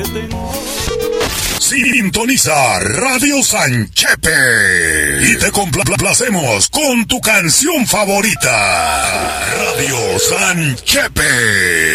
tengo. Sintoniza Radio Sanchepe y te complacemos con tu canción favorita. Radio Sanchepe.